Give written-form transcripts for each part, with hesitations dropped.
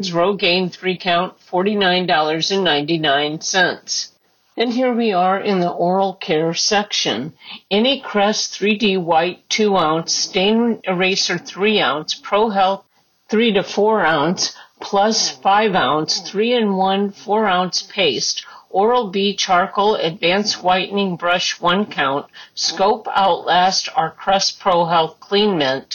Rogaine 3-count, $49.99. And here we are in the oral care section. Any Crest 3D White 2-ounce, Stain Eraser 3-ounce, Pro Health 3 to 4 ounce, plus 5-ounce, 3-in-1 4-ounce paste, Oral-B Charcoal Advanced Whitening Brush 1-count, Scope Outlast or Crest Pro Health Clean Mint,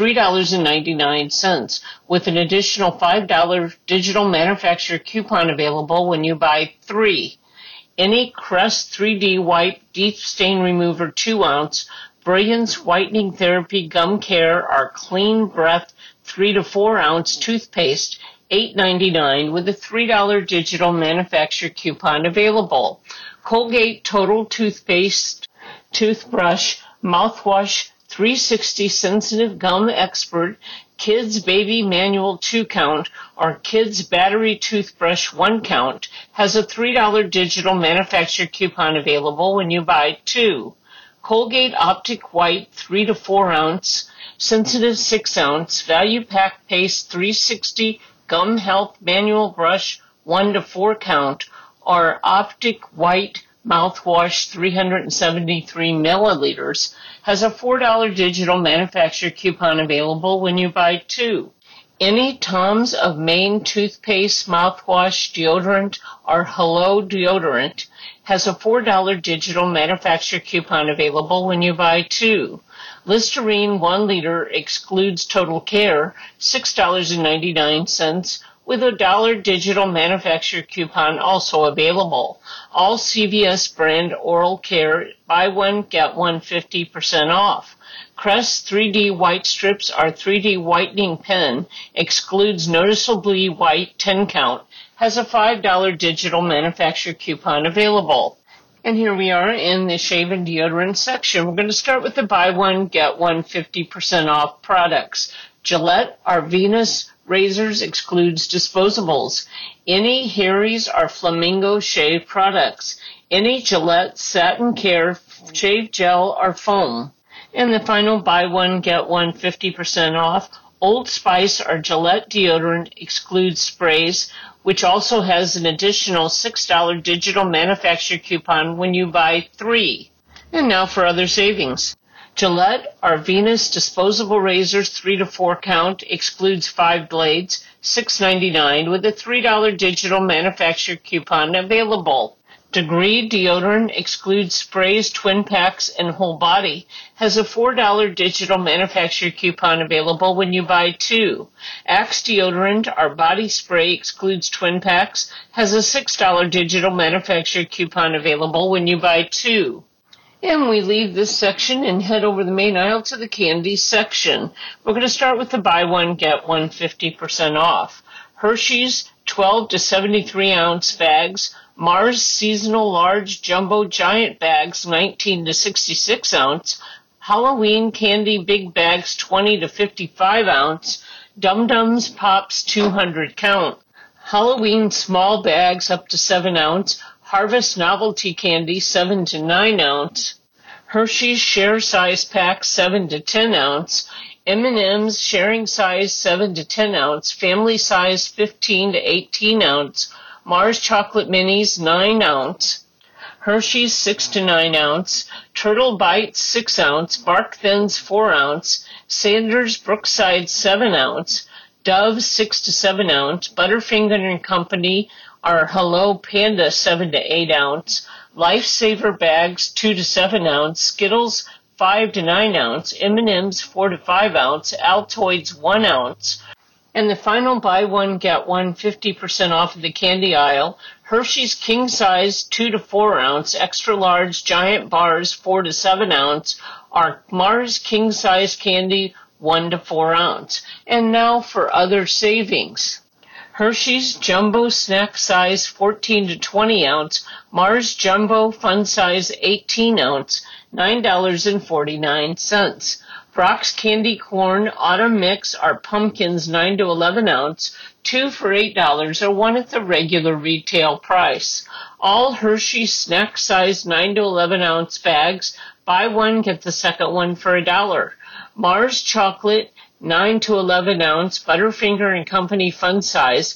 $3.99, with an additional $5 digital manufacturer coupon available when you buy 3. Any Crest 3D Wipe Deep Stain Remover 2-ounce, Brilliance Whitening Therapy Gum Care or Clean Breath 3 to 4 ounce toothpaste, $8.99, with a $3 digital manufacturer coupon available. Colgate Total Toothpaste, Toothbrush, Mouthwash, 360 Sensitive Gum Expert, Kids Baby Manual 2-count, or Kids Battery Toothbrush 1-count, has a $3 digital manufacturer coupon available when you buy 2. Colgate Optic White 3 to 4 ounce, Sensitive 6-ounce, Value Pack Paste 360 Gum Health Manual Brush 1 to 4 count, or Optic White Mouthwash 373 milliliters, has a $4 digital manufacturer coupon available when you buy 2. Any Tom's of Maine toothpaste, mouthwash, deodorant, or Hello deodorant has a $4 digital manufacturer coupon available when you buy 2. Listerine 1 liter excludes Total Care, $6.99, with a $1 digital manufacturer coupon also available. All CVS brand oral care, buy one, get one 50% off. Crest 3D White Strips or 3D Whitening Pen excludes Noticeably White 10-count, has a $5 digital manufacturer coupon available. And here we are in the shave and deodorant section. We're going to start with the buy one, get one 50% off products. Gillette or Venus razors excludes disposables. Any Harry's or Flamingo shave products. Any Gillette Satin Care shave gel or foam. And the final buy one, get one 50% off. Old Spice or Gillette deodorant excludes sprays, which also has an additional $6 digital manufacturer coupon when you buy 3. And now for other savings. Gillette or Venus disposable razors 3 to 4 count excludes 5 blades, $6.99, with a $3 digital manufacturer coupon available. Degree deodorant excludes sprays, twin packs, and whole body, has a $4 digital manufacturer coupon available when you buy 2. Axe deodorant or body spray excludes twin packs, has a $6 digital manufacturer coupon available when you buy 2. And we leave this section and head over the main aisle to the candy section. We're going to start with the buy one, get one 50% off. Hershey's 12 to 73 ounce bags, Mars Seasonal Large Jumbo Giant Bags 19 to 66 ounce, Halloween Candy Big Bags 20 to 55 ounce, Dum Dums Pops 200 count, Halloween Small Bags up to 7 ounce, Harvest Novelty Candy 7 to 9 ounce, Hershey's Share Size Pack 7 to 10 ounce, M&M's Sharing Size 7 to 10 ounce, Family Size 15 to 18 ounce, Mars Chocolate Minis 9 ounce, Hershey's 6 to 9 ounce, Turtle Bites 6 ounce, Bark Thins 4 ounce, Sanders Brookside 7 ounce, Dove 6 to 7 ounce, Butterfinger and Company or Hello Panda 7 to 8 ounce, Lifesaver Bags 2 to 7 ounce, Skittles 5 to 9 ounce, M&M's 4 to 5 ounce, Altoids 1 ounce. And the final buy one, get one 50% off of the candy aisle, Hershey's King Size 2 to 4 ounce, Extra Large Giant Bars 4 to 7 ounce, or Mars King Size Candy 1 to 4 ounce. And now for other savings. Hershey's Jumbo Snack Size 14 to 20 ounce, Mars Jumbo Fun Size 18 ounce, $9.49. Brock's Candy Corn Autumn Mix or Pumpkins 9 to 11 ounce, 2 for $8 or 1 at the regular retail price. All Hershey Snack Size 9 to 11 ounce bags, buy one, get the second one for $1. Mars Chocolate 9 to 11 ounce Butterfinger and Company fun size